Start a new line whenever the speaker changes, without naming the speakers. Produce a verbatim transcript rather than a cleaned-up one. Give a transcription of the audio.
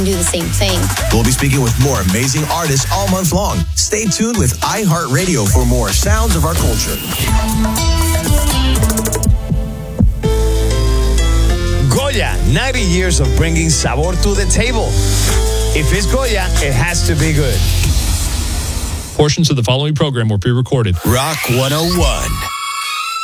do the same thing.
We'll be speaking with more amazing artists all month long. Stay tuned with iHeartRadio for more sounds of our culture.
Goya, ninety years of bringing sabor to the table. If it's Goya, it has to be good.
Portions of the following program were pre-recorded.
Rock one oh one.